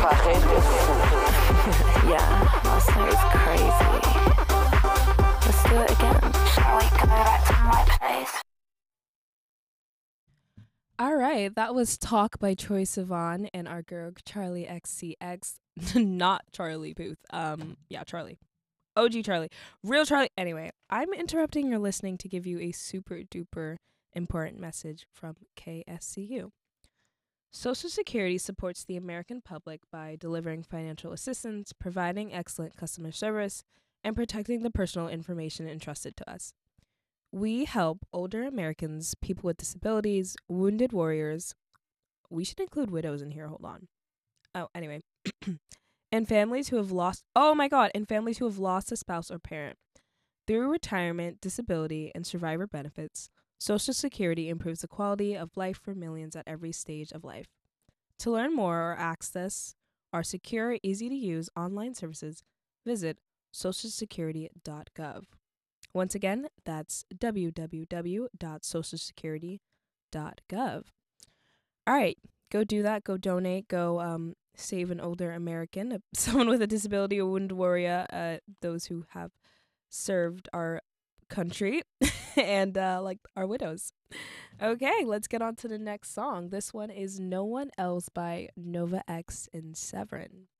Yeah, last night was crazy. Let's do it again. Shall we go back to my place? All right, that was Talk by Troye Sivan and our girl Charlie XCX, not Charlie Puth. Yeah, Charlie. OG Charlie. Real Charlie. Anyway, I'm interrupting your listening to give you a super duper important message from KSCU. Social Security supports the American public by delivering financial assistance, providing excellent customer service, and protecting the personal information entrusted to us. We help older Americans, people with disabilities, wounded warriors. We should include widows in here. Hold on. Oh, anyway. And families who have lost, oh my God, and families who have lost a spouse or parent. Through retirement, disability, and survivor benefits, Social Security improves the quality of life for millions at every stage of life. To learn more or access our secure, easy to use online services, visit socialsecurity.gov. Once again, that's www.socialsecurity.gov. All right, go do that. Go donate. Go save an older American, someone with a disability, a wounded warrior, those who have served our country, and like our widows. Okay, let's get on to the next song. This one is No One Else by Nova X and Severin.